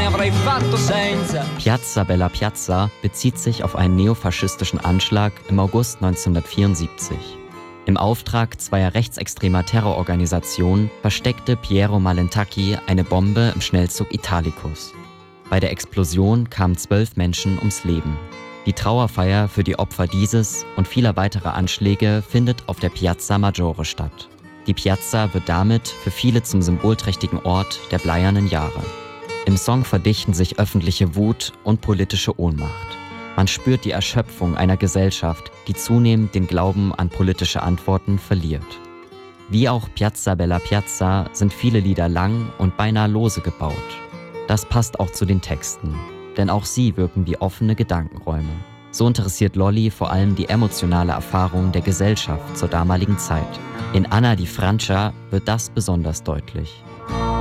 ne avrei fatto senza. Piazza Bella Piazza bezieht sich auf einen neofaschistischen Anschlag im August 1974. Im Auftrag zweier rechtsextremer Terrororganisationen versteckte Piero Malentacchi eine Bombe im Schnellzug Italicus. Bei der Explosion kamen 12 Menschen ums Leben. Die Trauerfeier für die Opfer dieses und vieler weiterer Anschläge findet auf der Piazza Maggiore statt. Die Piazza wird damit für viele zum symbolträchtigen Ort der bleiernen Jahre. Im Song verdichten sich öffentliche Wut und politische Ohnmacht. Man spürt die Erschöpfung einer Gesellschaft, die zunehmend den Glauben an politische Antworten verliert. Wie auch Piazza Bella Piazza sind viele Lieder lang und beinahe lose gebaut. Das passt auch zu den Texten, denn auch sie wirken wie offene Gedankenräume. So interessiert Lolli vor allem die emotionale Erfahrung der Gesellschaft zur damaligen Zeit. In Anna di Francia wird das besonders deutlich.